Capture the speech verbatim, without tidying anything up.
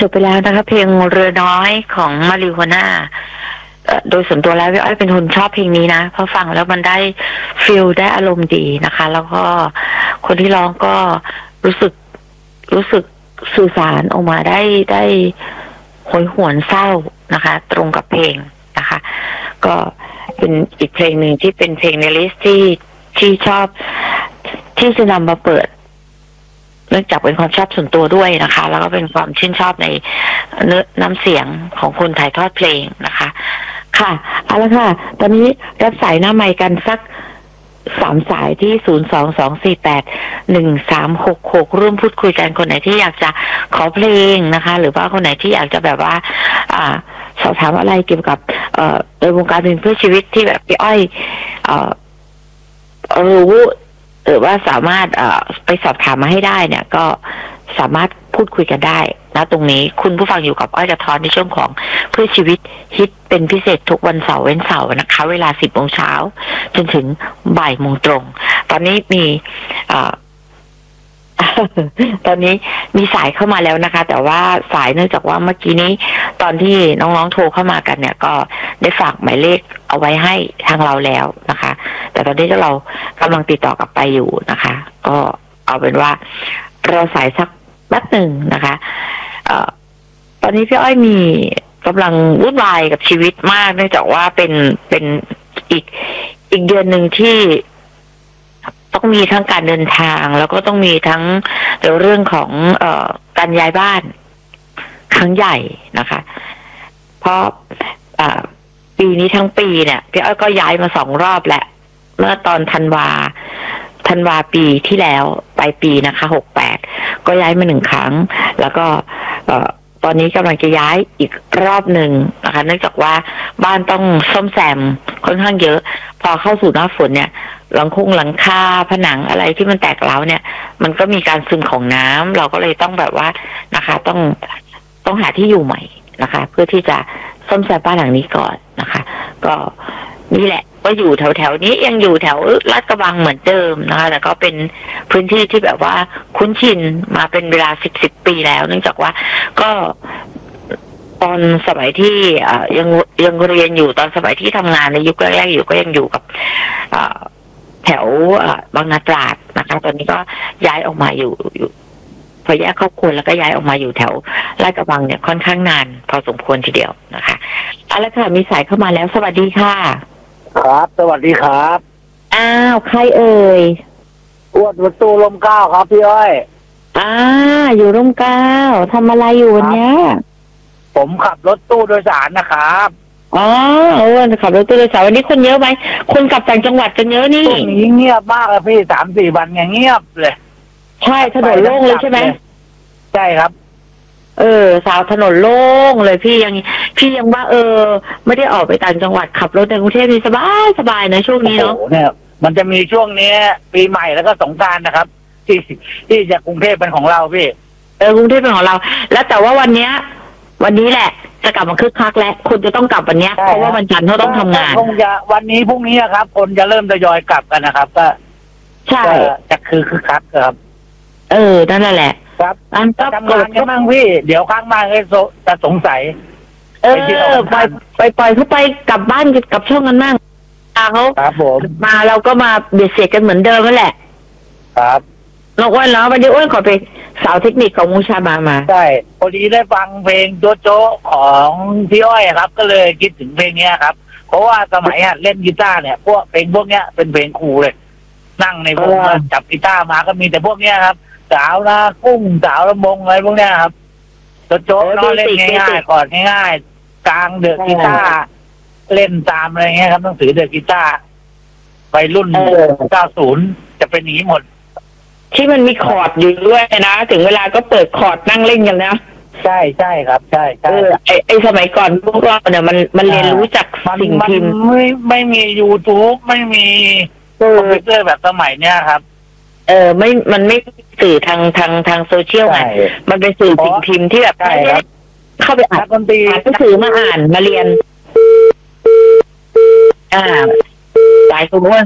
บไปแล้วนะคะเพลงเรือน้อยของมาริโฮน่าโดยส่วนตัวแล้วพี่อ้อยเป็นคนชอบเพลงนี้นะเพราะฟังแล้วมันได้ฟีลได้อารมณ์ดีนะคะแล้วก็คนที่ร้องก็รู้สึกรู้สึกสื่อสารออกมาได้ได้โหยหวนเศร้านะคะตรงกับเพลงนะคะก็เป็นอีกเพลงหนึ่งที่เป็นเพลงในลิสต์ที่ที่ชอบที่จะนำมาเปิดเนื่องจากเป็นความชอบส่วนตัวด้วยนะคะแล้วก็เป็นความชื่นชอบในเนื้อน้ำเสียงของคนถ่ายทอดเพลงนะคะค่ะเอาละค่ะตอนนี้รับสายหน้าไมค์กันสักสามสายที่ศูนย์สองสองสี่แปดหนึ่งสามหกหกร่วมพูดคุยกันคนไหนที่อยากจะขอเพลงนะคะหรือว่าคนไหนที่อยากจะแบบว่าอ่าสอบถามอะไรเกี่ยวกับเอ่อโดยวงการเพลงเพื่อชีวิตที่แบบพี่อ้อยเอ่อรู้หรือว่าสามารถเอ่อไปสอบถามมาให้ได้เนี่ยก็สามารถพูดคุยกันได้นะตรงนี้คุณผู้ฟังอยู่กับอ้อยกระท้อนในช่วงของเพื่อชีวิตฮิตเป็นพิเศษทุกวันเสาร์เว้นเสาร์นะคะเวลาสิบโมงเช้าจนถึงบ่ายโมงตรงตอนนี้มีอ่า ตอนนี้มีสายเข้ามาแล้วนะคะแต่ว่าสายเนื่องจากว่าเมื่อกี้นี้ตอนที่น้องๆโทรเข้ามากันเนี่ยก็ได้ฝากหมายเลขเอาไว้ให้ทางเราแล้วนะคะแต่ตอนนี้เรากำลังติดต่อกลับไปอยู่นะคะก็เอาเป็นว่าเราสายสักแป๊บหนึ่งนะคะเอ่อตอนนี้พี่อ้อยมีกำลังวุ่นวายกับชีวิตมากเนื่องจากว่าเป็นเป็นอีกอีกเดือนหนึ่งที่ต้องมีทั้งการเดินทางแล้วก็ต้องมีทั้งเรื่องของเอ่อการย้ายบ้านครั้งใหญ่นะคะเพราะอ่าปีนี้ทั้งปีเนี่ยพี่อ้อยก็ย้ายมาสองรอบแหละเมื่อตอนธันวาธันวาปีที่แล้วปลายปีนะคะหกแปดก็ย้ายมาหนึ่งครั้งแล้วก็เอ่อตอนนี้กำลังจะย้ายอีกรอบหนึ่งนะคะเนื่องจากว่าบ้านต้องซ่อมแซมค่อนข้างเยอะพอเข้าสู่หน้าฝนเนี่ยหลังคงหลังคาผนังอะไรที่มันแตกร้าวเนี่ยมันก็มีการซึมของน้ำเราก็เลยต้องแบบว่านะคะต้องต้องหาที่อยู่ใหม่นะคะเพื่อที่จะซ่อมแซมบ้านหลังนี้ก่อนนะคะก็นี่แหละก็อยู่แถวแถวนี้ยังอยู่แถวลาดกระบังเหมือนเดิมนะคะแต่ก็เป็นพื้นที่ที่แบบว่าคุ้นชินมาเป็นเวลาสิบสิบปีแล้วเนื่องจากว่าก็ตอนสมัยที่ยังยังเรียนอยู่ตอนสมัยที่ทำงานในยุคแรกๆอยู่ก็ยังอยู่กับแถวบางนาตราดนะคะตอนนี้ก็ย้ายออกมาอยู่อยู่พอแยกครอบครัวแล้วก็ย้ายออกมาอยู่แถวลาดกระบังเนี่ยค่อนข้างนานพอสมควรทีเดียวนะคะเอาละค่ะมีสายเข้ามาแล้วสวัสดีค่ะครับสวัสดีครับอ้าวใครเอ่ยอ้วนประตูลมเก้าครับพี่อ้อยอ่าอยู่ร่มเกล้าทำอะไรอยู่วันเนี้ยผมขับรถตู้โดยสารนะครับอ๋อโอ้ขับรถตู้โดยสารวันนี้คนเยอะไหมคนกลับต่างจังหวัดกันเยอะนี่เงียบมากเลยพี่สามสี่วันเงียบเลยใช่ถนนโล่งเลยใช่ไหมใช่ครับเออสาวถนนโล่งเลยพี่ยังพี่ยังว่าเออไม่ได้ออกไปต่างจังหวัดขับรถในกรุงเทพนี่สบายสบายนะช่วงนี้เนาะเนี่ยมันจะมีช่วงนี้ปีใหม่แล้วก็สงกรานต์นะครับที่ที่จากกรุงเทพเป็นของเราพี่เออกรุงเทพเป็นของเราแล้วแต่ว่าวันเนี้ยวันนี้แหละจะกลับมาคึกคักแล้วคนจะต้องกลับวันเนี้ยเพราะว่าวันจันทร์เขาต้องทำงานคงจะวันนี้พรุ่งนี้ครับคนจะเริ่มทยอยกลับกันนะครับก็ใช่จะคือคึกคักครับเออนั่นแหละครับอันก็ทำงานกันบ้างพี่เดี๋ยวข้างบ้านจะสงสัยเออไปไปปล่อยเขาไปกลับบ้านกับช่องกันบ้างเขาครับผมมาเราก็มาเบียดเสียดกันเหมือนเดิมนั่นแหละครับน้องอ้วนแล้ววันนี้อ้วนขอไปสาวเทคนิคของมูชาบามาใช่พอดีได้ฟังเพลงโจ๊โจ๊ของพี่อ้อยครับก็เลยคิดถึงเพลงนี้ครับเพราะว่าสมัยเล่นกีตาร์เนี่ยพวกเพลงพวกเนี้ยเป็นเพลงครูเลยนั่งในวงจับกีตาร์มาก็มีแต่พวกเนี้ยครับสาวนากุ้งสาวระมงอะไรพวกเนี้ยครับโจ๊โจ๊นอนเล่นง่ายๆก่อนง่ายๆกลางเดือดกีตาร์เล่นตามอะไรเงี้ยครับต้องถือเดือดกีตาร์ไปรุ่นเก้าสิบจะเป็นอย่างนี้หมดที่มันมีคอร์ดอยู่ด้วยนะถึงเวลาก็เปิดคอร์ดนั่งเล่นกันนะใช่ใช่ครับใช่ใช่ไอไอสมัยก่อนพวกเราเนี่ยมันมันเรียนรู้จากสิ่งพิมพ์ไม่ไม่มี YouTube ไม่มีคอมพิวเตอร์แบบสมัยเนี้ยครับเออไม่มันไม่สื่อทางทางทางโซเชียลไงมันเป็นสื่อสิ่งพิมพ์ที่แบบเข้าไปอ่านอ่านหนังสือมาอ่านมาเรียนอ่าสายคุณว่า